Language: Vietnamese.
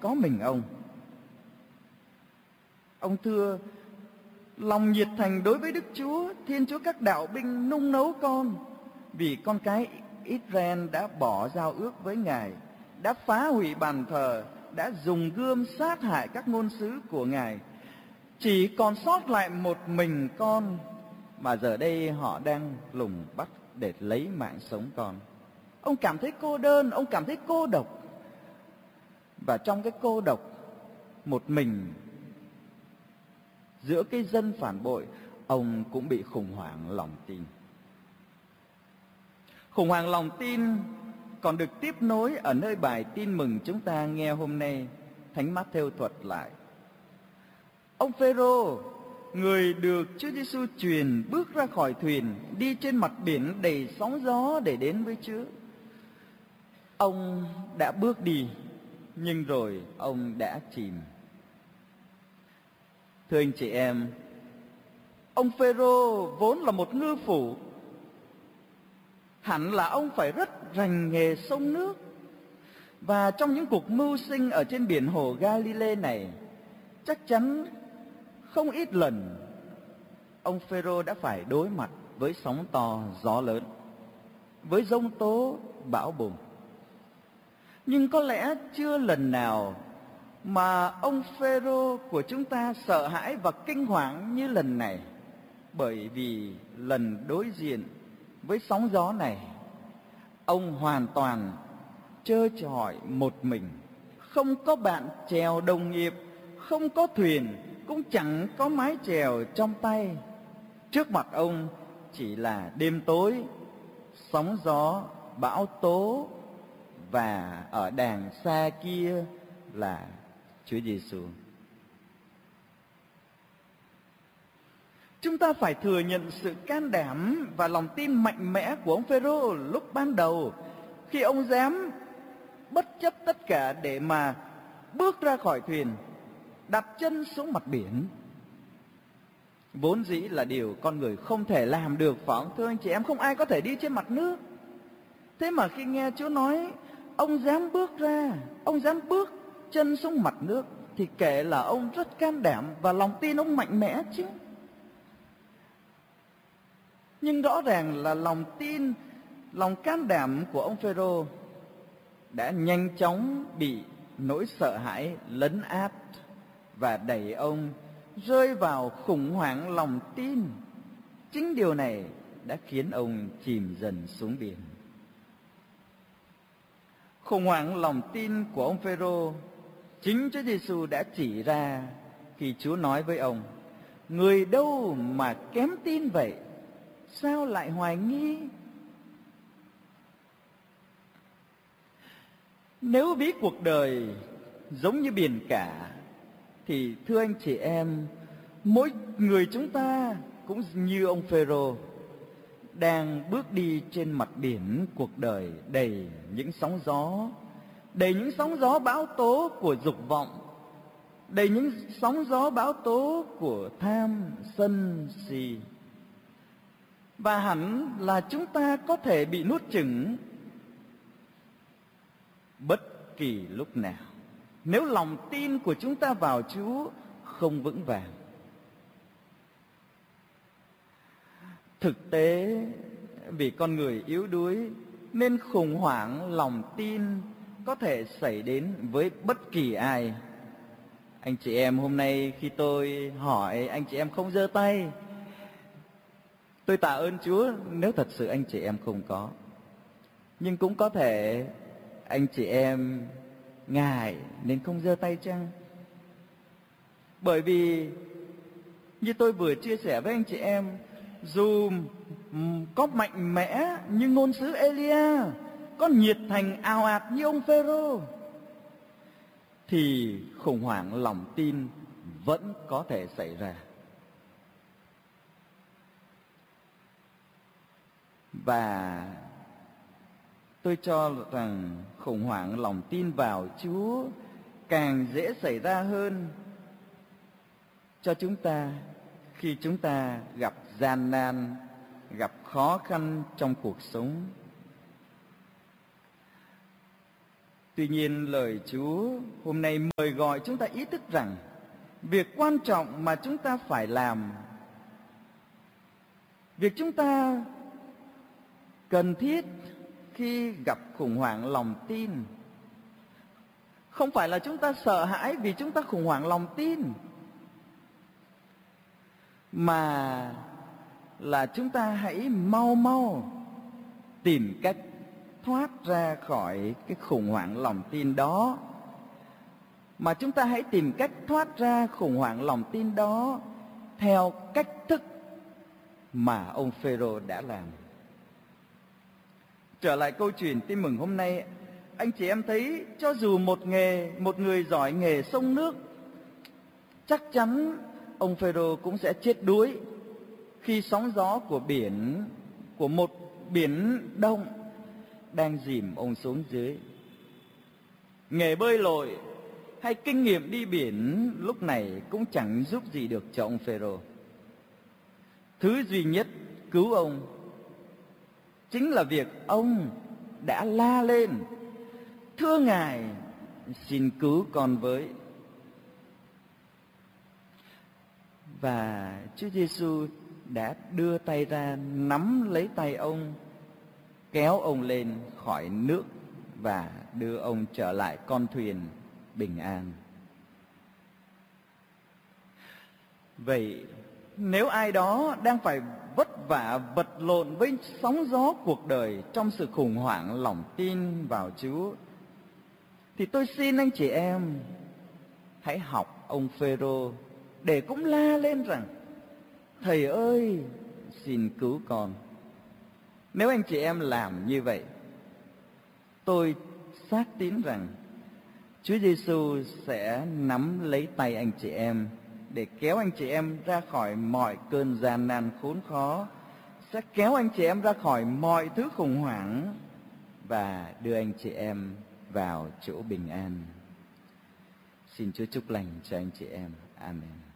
có mình ông. Ông thưa, lòng nhiệt thành đối với Đức Chúa, Thiên Chúa các đạo binh nung nấu con, vì con cái Israel đã bỏ giao ước với Ngài, đã phá hủy bàn thờ, đã dùng gươm sát hại các ngôn sứ của Ngài. Chỉ còn sót lại một mình con, mà giờ đây họ đang lùng bắt để lấy mạng sống con. Ông cảm thấy cô đơn, ông cảm thấy cô độc. Và trong cái cô độc một mình giữa cái dân phản bội, ông cũng bị khủng hoảng lòng tin. Khủng hoảng lòng tin còn được tiếp nối ở nơi bài tin mừng chúng ta nghe hôm nay. Thánh Mát-thêu thuật lại. Ông Phêrô, người được Chúa Giêsu truyền, bước ra khỏi thuyền, đi trên mặt biển đầy sóng gió để đến với Chúa. Ông đã bước đi, nhưng rồi ông đã chìm. Thưa anh chị em, ông Phêrô vốn là một ngư phủ, hẳn là ông phải rất rành nghề sông nước. Và trong những cuộc mưu sinh ở trên biển hồ Galilee này, chắc chắn không ít lần ông Phêrô đã phải đối mặt với sóng to gió lớn, với giông tố bão bùng. Nhưng có lẽ chưa lần nào mà ông Phêrô của chúng ta sợ hãi và kinh hoàng như lần này. Bởi vì lần đối diện với sóng gió này, ông hoàn toàn trơ trọi một mình, không có bạn chèo đồng nghiệp, không có thuyền, cũng chẳng có mái chèo trong tay. Trước mặt ông chỉ là đêm tối, sóng gió, bão tố, và ở đàng xa kia là Chúa Giêsu. Chúng ta phải thừa nhận sự can đảm và lòng tin mạnh mẽ của ông Phêrô lúc ban đầu, khi ông dám bất chấp tất cả để mà bước ra khỏi thuyền, đặt chân xuống mặt biển. Vốn dĩ là điều con người không thể làm được, phải không? Thưa anh chị em, không ai có thể đi trên mặt nước. Thế mà khi nghe Chúa nói ông dám bước ra, ông dám bước chân xuống mặt nước, thì kể là ông rất can đảm và lòng tin ông mạnh mẽ chứ. Nhưng rõ ràng là lòng tin, lòng can đảm của ông Phêrô đã nhanh chóng bị nỗi sợ hãi lấn át và đẩy ông rơi vào khủng hoảng lòng tin. Chính điều này đã khiến ông chìm dần xuống biển. Khủng hoảng lòng tin của ông Phêrô chính Chúa Giêsu đã chỉ ra khi Chúa nói với ông: người đâu mà kém tin vậy, sao lại hoài nghi? Nếu ví cuộc đời giống như biển cả, thì thưa anh chị em, mỗi người chúng ta cũng như ông Phêrô, đang bước đi trên mặt biển cuộc đời đầy những sóng gió, đầy những sóng gió bão tố của dục vọng, đầy những sóng gió bão tố của tham sân si. Và hẳn là chúng ta có thể bị nuốt chửng bất kỳ lúc nào, nếu lòng tin của chúng ta vào Chúa không vững vàng. Thực tế, vì con người yếu đuối nên khủng hoảng lòng tin có thể xảy đến với bất kỳ ai. Anh chị em hôm nay khi tôi hỏi, anh chị em không giơ tay. Tôi tạ ơn Chúa nếu thật sự anh chị em không có. Nhưng cũng có thể anh chị em ngại nên không giơ tay chăng? Bởi vì như tôi vừa chia sẻ với anh chị em, dù có mạnh mẽ như ngôn sứ Elia, có nhiệt thành ào ạt như ông Phêrô, thì khủng hoảng lòng tin vẫn có thể xảy ra. Và tôi cho rằng khủng hoảng lòng tin vào Chúa càng dễ xảy ra hơn cho chúng ta khi chúng ta gặp gian nan, gặp khó khăn trong cuộc sống. Tuy nhiên lời Chúa hôm nay mời gọi chúng ta ý thức rằng việc quan trọng mà chúng ta phải làm, việc chúng ta cần thiết khi gặp khủng hoảng lòng tin, không phải là chúng ta sợ hãi vì chúng ta khủng hoảng lòng tin, mà là chúng ta hãy mau mau tìm cách thoát ra khỏi cái khủng hoảng lòng tin đó. Mà chúng ta hãy tìm cách thoát ra khủng hoảng lòng tin đó theo cách thức mà ông Phêrô đã làm. Trở lại câu chuyện tin mừng hôm nay, anh chị em thấy cho dù một người giỏi nghề sông nước, chắc chắn ông Phêrô cũng sẽ chết đuối khi sóng gió của một biển đông đang dìm ông xuống dưới. Nghề bơi lội hay kinh nghiệm đi biển lúc này cũng chẳng giúp gì được cho ông Phêrô. Thứ duy nhất cứu ông chính là việc ông đã la lên: "Thưa Ngài, xin cứu con với." Và Chúa Giêsu đã đưa tay ra nắm lấy tay ông, kéo ông lên khỏi nước và đưa ông trở lại con thuyền bình an. Vậy nếu ai đó đang phải vất vả vật lộn với sóng gió cuộc đời trong sự khủng hoảng lòng tin vào Chúa, thì tôi xin anh chị em hãy học ông Phêrô để cũng la lên rằng: "Thầy ơi, xin cứu con." Nếu anh chị em làm như vậy, tôi xác tín rằng Chúa Giêsu sẽ nắm lấy tay anh chị em để kéo anh chị em ra khỏi mọi cơn gian nan khốn khó, sẽ kéo anh chị em ra khỏi mọi thứ khủng hoảng và đưa anh chị em vào chỗ bình an. Xin Chúa chúc lành cho anh chị em. Amen.